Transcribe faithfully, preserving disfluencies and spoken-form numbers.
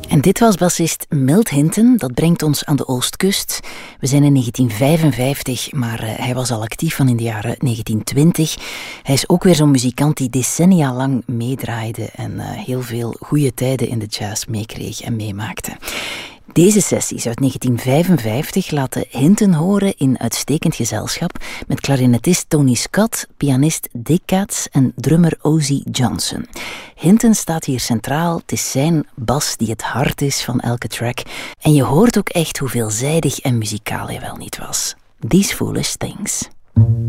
En dit was bassist Milt Hinton, dat brengt ons aan de Oostkust. We zijn in negentien vijfenvijftig, maar uh, hij was al actief van in de jaren negentien twintig. Hij is ook weer zo'n muzikant die decennia lang meedraaide en uh, heel veel goede tijden in de jazz meekreeg en meemaakte. Deze sessies uit negentien vijfenvijftig laten Hinton horen in uitstekend gezelschap met klarinetist Tony Scott, pianist Dick Katz en drummer Ozzie Johnson. Hinton staat hier centraal, het is zijn bas die het hart is van elke track en je hoort ook echt hoe veelzijdig en muzikaal hij wel niet was. These Foolish Things.